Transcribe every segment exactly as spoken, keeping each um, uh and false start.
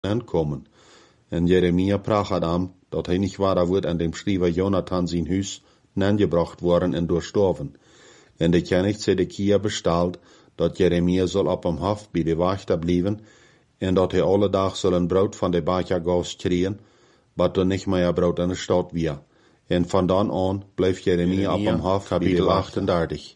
kommen. En Jeremia prachet am, dat hij niet waar wordt aan dem Schrijver Jonathan zijn huis nangebracht worden en doorstorven. En de König Zedekia bestalt, dat Jeremia zal op hem hof bij de wachter blijven, en dat hij alle dag zal een brood van de Bachagas kriegen, wat er niet meer brood in de stad weer. En van dan aan blijft Jeremia, Jeremia op hem hof, kapitel achtendertig.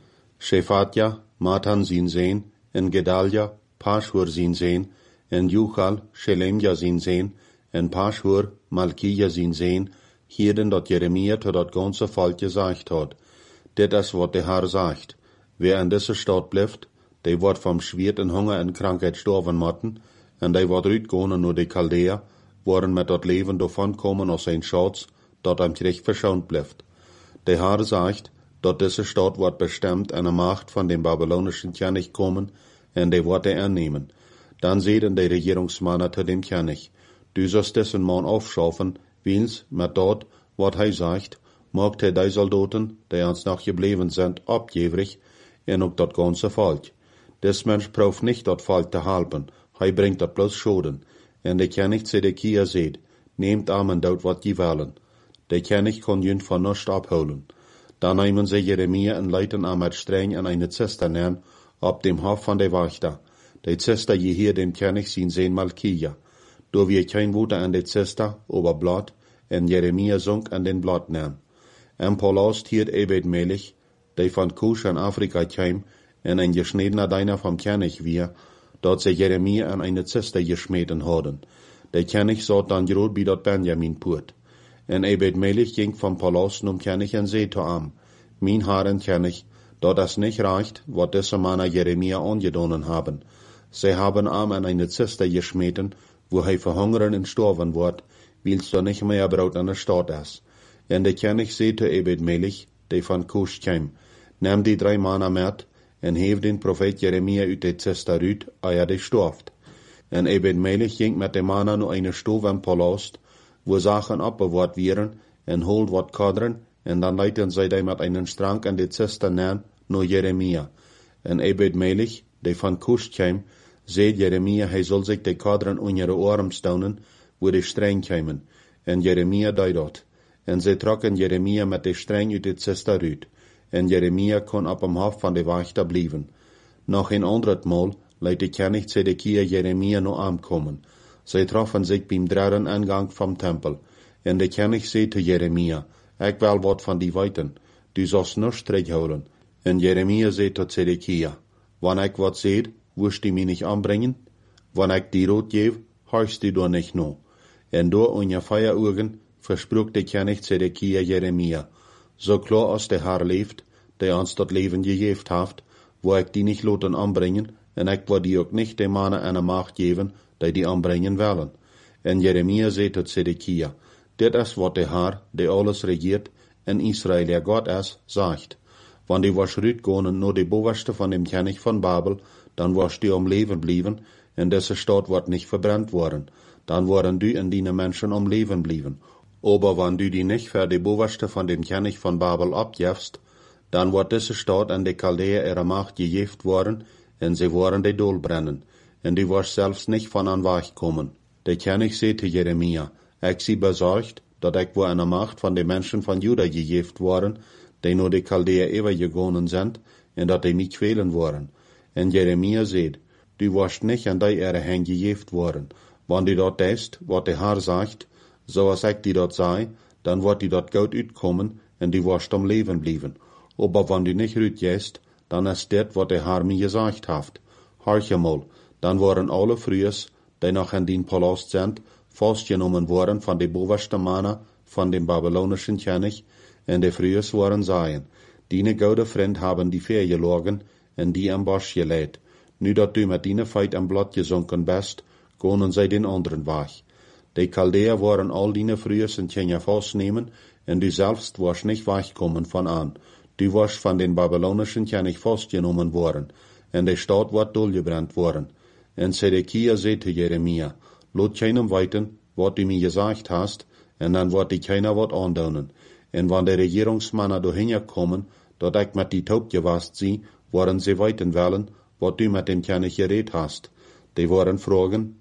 Shefatja, Matan zijn zeen, en Gedalja, Pashur zijn zeen, en Juchal, Shelemja zijn zeen, en Pashur, Malkija zijn zeen, hierden dat Jeremia tot dat ganze volk gezegd had. Dit is wat de Herr sagt. Wer in deze stad blijft, die wordt vom Schwert en Hunger en Krankheit sterven moeten, en die wordt uitgaan naar de Chaldea, worden met dat leven davon komen als zijn Schatz, dat hem terug verschont blijft. De Herr sagt, dat deze stad wordt bestemd en de macht van den babylonischen König komen, en die wordt er aannemen. Dan zeiden de regeringsmannen zu dem König, du sollst diesen Mann aufschaffen, wils, met dat, wat hij zegt, maakt hij die soldaten, die ons nog gebleven zijn, opgeverig, en ook dat ganze volk. Des Mensch proeft nicht dat volk te helpen, hij brengt dat bloß Schoden. En de König Zedekia zegt, nehmt aan en doet wat je willen. De König kon jun van nichts abholen. Dan nemen ze Jeremia en leiten aan met streng en eine Zisterne op dem Hof van de Wachter. De Zister je hier dem König zien zijn Malkija. Door wir kein Wote an de Zister, ober Blatt, en Jeremia zunk an den Blatt nahm. En Paulus hiert Ebed Melech, die von Kusch in Afrika kam, en ein geschniedener Deiner vom König wir, dort se Jeremia an eine Zister geschmeten hadden. Der König saht dann grot bei dort Benjamin put. En Ebed Melech ging vom Paulus num König en seh to am, mein Herren König, dort das nicht reicht, wat diese Männer Jeremia angedonnen haben. Sie haben am an eine Zister geschmeten, wo hij verhungern en sterven wordt, wils er nicht mehr Brot an der Stadt ist. En de König zei zu Ebed Melech, die von Kusch kam, neem die drei Männer mit, en heef den Prophet Jeremia uit de Zister uit, eer de storft. En Ebed Melech ging met de Männer naar eine Stove im Palast, wo Sachen abbewahrt wären, en holt wat kadren, en dan leiten zij die met einen Strang an de Zister neer, naar Jeremia. En Ebed Melech, die von Kusch kam, zei Jeremia, hij zal zich de kadren onder de arm stounen, wo de streng kwamen. En Jeremia deed dat. En zij trokken Jeremia met de streng uit de Zister uit. En Jeremia kon op hem hof van de wachter blijven. Nog een anderet Mal leidt de König Zedekia Jeremia nog aankomen. Zij troffen zich beim derde aangang vom Tempel. En de König zei zu Jeremia, ik wil wat van die weten. Du sollst nichts terughouden. En Jeremia zei tot Zedekia, wanneer ik wat zei, wirst du mich nicht anbringen? Wann ich die Rot gebe, horchst du doch nicht no. En door ungefähr Uhren versprach der König Zedekia Jeremia, so klar als der Herr lebt, der uns das Leben gegeben hat, wo ich die nicht loten anbringen, en ich wo die auch nicht den Mannen eine Macht geben, die die anbringen wollen. En Jeremia zei tot Zedekia, dit is wat der Herr, der alles regiert, en Israel der Gott ist, sagt. Wann die was rütgehen nur die Boverste von dem König von Babel, dann warst du am Leben blieben, en diese Stadt wird nicht verbrannt worden. Dann waren du en die Menschen am Leben blieben. Aber wenn du die nicht für die Boverste von dem König von Babel abgibst, dann wird diese Stadt an die Chaldäer ihre Macht gegeben worden, en sie waren die Dol brennen, en du wirst selbst nicht von an Weg kommen. Der König zei zu Jeremia, ich sie besorgt, dat ich wo eine Macht von den Menschen von Juda gegeben worden, die nur die Chaldäer übergegangen sind, en dat die mich quälen worden. En Jeremia zei, du wirst nicht an die Ehre hingegeben worden. Wenn du dort deist, wat der Herr sagt, so als ich die dort sei, dann wird die dort gut uitkommen, en du wirst am Leben bleiben. Aber wenn du nicht uitgehst, dann ist das, wat der Herr mir gesagt hat. Horch mal, dann waren alle Frühes, die noch in den Palast sind, festgenommen worden von den boversten Männer von dem babylonischen König, en de Frühes waren seien. Dine gute Freund haben die Feer gelogen, en die am Bosch gelegt. Nu dat du met dine Feit am Blatt gesunken bist, gonen zij den anderen Weg. De Chaldäer waren all dine Frühes in Kenia festnehmen, en du selbst warst nicht wegkommen von an. Du warst von den babylonischen König festgenommen worden, en de Stadt wird durchgebrannt worden. En Zedekia zei zu Jeremia, lot keinem weiten, wat du mir gesagt hast, en dann wird die keiner wat andonen. En wann de Regierungsmänner dahin kommen, dat ich mit die Taub gewast sie, waren sie weiten wollen, wat du mit dem König geredet hast. Die waren fragen,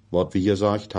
wat wie gesagt